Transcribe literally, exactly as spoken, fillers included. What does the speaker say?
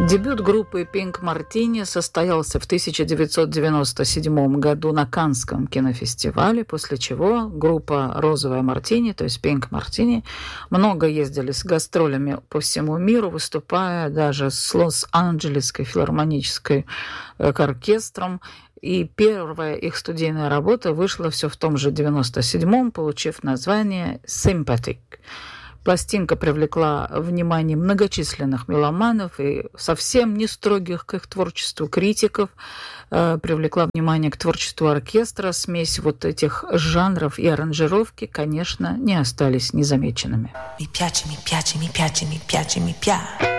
Дебют группы Pink Martini состоялся в тысяча девятьсот девяносто седьмом году на Каннском кинофестивале, после чего группа «Розовая Мартини», то есть Pink Martini, много ездили с гастролями по всему миру, выступая даже с Лос-Анджелесской филармонической оркестром. И первая их студийная работа вышла все в том же девяносто седьмом, получив название «Sympathetic». Пластинка привлекла внимание многочисленных меломанов и совсем не строгих к их творчеству критиков, э, привлекла внимание к творчеству оркестра. Смесь вот этих жанров и аранжировки, конечно, не остались незамеченными. Mi piace, mi piace, mi piace, mi piace, mi piace.